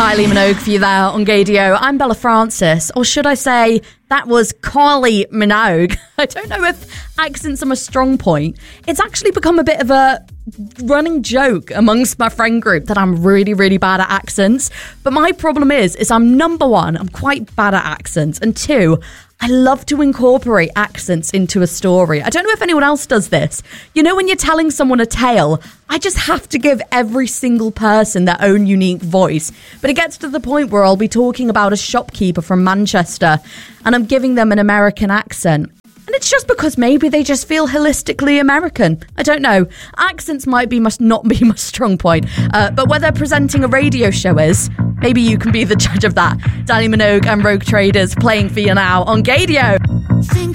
Kylie Minogue for you there on Gadio. I'm Bella Francis, or should I say, that was Kylie Minogue. I don't know if accents are my strong point. It's actually become a bit of a running joke amongst my friend group that I'm really, really bad at accents. But my problem is I'm number one, I'm quite bad at accents, and two, I love to incorporate accents into a story. I don't know if anyone else does this. You know, when you're telling someone a tale, I just have to give every single person their own unique voice. But it gets to the point where I'll be talking about a shopkeeper from Manchester and I'm giving them an American accent. And it's just because maybe they just feel holistically American. I don't know. Accents must not be my strong point. But whether presenting a radio show is, maybe you can be the judge of that. Danny Minogue and Rogue Traders playing for you now on Gadio. Think